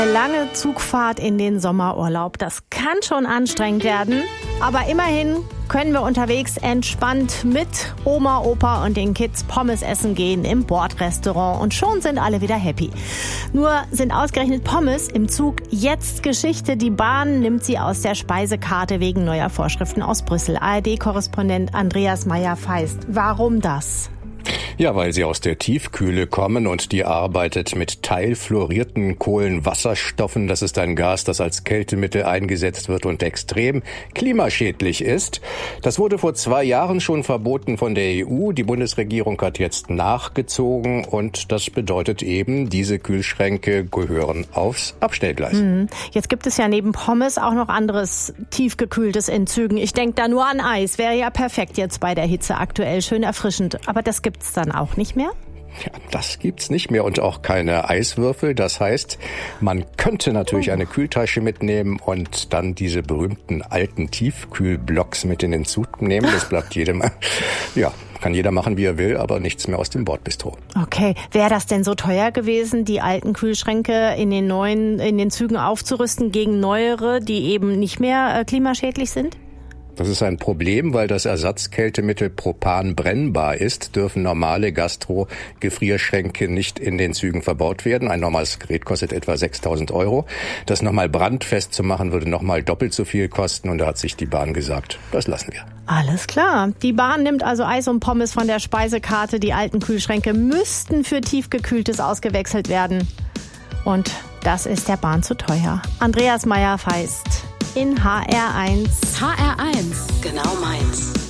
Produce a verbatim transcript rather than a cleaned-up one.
Lange Zugfahrt in den Sommerurlaub, das kann schon anstrengend werden. Aber immerhin können wir unterwegs entspannt mit Oma, Opa und den Kids Pommes essen gehen im Bordrestaurant. Und schon sind alle wieder happy. Nur sind ausgerechnet Pommes im Zug jetzt Geschichte. Die Bahn nimmt sie aus der Speisekarte wegen neuer Vorschriften aus Brüssel. A R D-Korrespondent Andreas Meyer-Feist. Warum das? Ja, weil sie aus der Tiefkühle kommen und die arbeitet mit teilfluorierten Kohlenwasserstoffen. Das ist ein Gas, das als Kältemittel eingesetzt wird und extrem klimaschädlich ist. Das wurde vor zwei Jahren schon verboten von der E U. Die Bundesregierung hat jetzt nachgezogen und das bedeutet eben, diese Kühlschränke gehören aufs Abstellgleis. Mhm. Jetzt gibt es ja neben Pommes auch noch anderes tiefgekühltes in Zügen. Ich denke da nur an Eis. Wäre ja perfekt jetzt bei der Hitze aktuell. Schön erfrischend. Aber das gibt's dann auch nicht mehr? Ja, das gibt's nicht mehr und auch keine Eiswürfel. Das heißt, man könnte natürlich oh. eine Kühltasche mitnehmen und dann diese berühmten alten Tiefkühlblocks mit in den Zug nehmen. Das bleibt jedem, ja, kann jeder machen, wie er will, aber nichts mehr aus dem Bordbistro. Okay, wäre das denn so teuer gewesen, die alten Kühlschränke in den neuen, in den Zügen aufzurüsten gegen neuere, die eben nicht mehr äh, klimaschädlich sind? Das ist ein Problem, weil das Ersatzkältemittel Propan brennbar ist, dürfen normale Gastro-Gefrierschränke nicht in den Zügen verbaut werden. Ein normales Gerät kostet etwa sechstausend Euro. Das nochmal brandfest zu machen, würde nochmal doppelt so viel kosten. Und da hat sich die Bahn gesagt, das lassen wir. Alles klar. Die Bahn nimmt also Eis und Pommes von der Speisekarte. Die alten Kühlschränke müssten für tiefgekühltes ausgewechselt werden. Und das ist der Bahn zu teuer. Andreas Meyer-Feist in H R eins. H R eins, genau meins.